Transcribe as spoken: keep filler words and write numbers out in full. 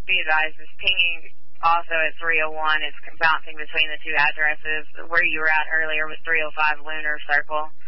be advised, is pinging also at three oh one. It's bouncing between the two addresses. Where you were at earlier was three oh five Lunar Circle.